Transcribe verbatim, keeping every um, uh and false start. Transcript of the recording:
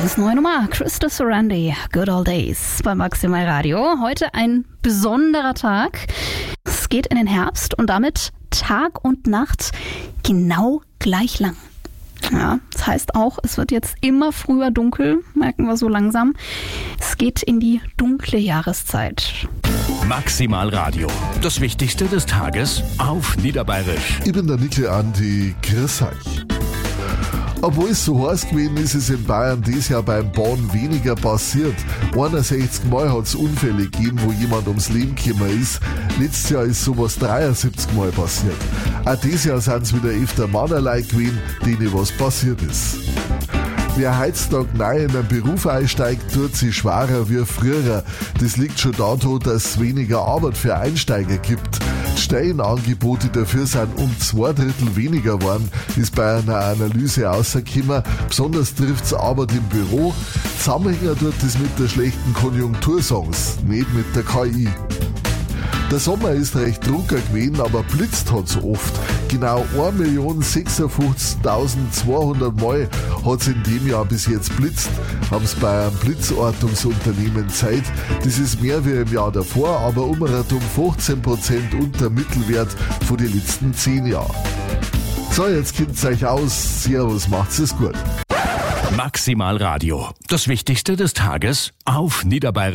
Ganz neue Nummer, Krista Sorandi, Good Old Days bei Maximal Radio. Heute ein besonderer Tag. Es geht in den Herbst und damit Tag und Nacht genau gleich lang. Ja, das heißt auch, es wird jetzt immer früher dunkel, merken wir so langsam. Es geht in die dunkle Jahreszeit. Maximal Radio. Das Wichtigste des Tages auf Niederbayerisch. Ich bin der Nickel Andi, grüß euch. Obwohl es so heiß gewesen ist, ist in Bayern dieses Jahr beim Bahn weniger passiert. einundsechzig Mal hat es Unfälle gegeben, wo jemand ums Leben gekommen ist. Letztes Jahr ist sowas dreiundsiebzig Mal passiert. Auch dieses Jahr sind es wieder öfter Mannerlei gewesen, denen was passiert ist. Wer heutzutage neu in einen Beruf einsteigt, tut sich schwerer wie früher. Das liegt schon daran, dass es weniger Arbeit für Einsteiger gibt. Die Stellenangebote dafür sind um zwei Drittel weniger geworden, ist bei einer Analyse rausgekommen. Besonders trifft es Arbeit im Büro. Zusammenhängen tut das mit der schlechten Konjunktur, sagen's, nicht mit der K I. Der Sommer ist recht trunken gewesen, aber blitzt hat es oft. Genau eine Million sechsundfünfzigtausendzweihundert Mal hat es in dem Jahr bis jetzt blitzt, haben es bei einem Blitzortungsunternehmen Zeit. Das ist mehr wie im Jahr davor, aber um fünfzehn Prozent unter Mittelwert von den letzten zehn Jahren. So, jetzt kennt's euch aus. Servus, macht's es gut. Maximal Radio. Das Wichtigste des Tages auf Niederbayerisch.